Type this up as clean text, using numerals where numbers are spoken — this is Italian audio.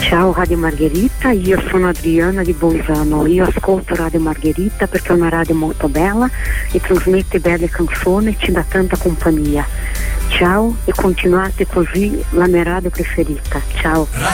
Ciao Radio Margherita, io sono Adriana di Bolzano, io ascolto Radio Margherita perché è una radio molto bella e trasmette belle canzoni e ci dà tanta compagnia. Ciao e continuate così, la mia radio preferita. Ciao.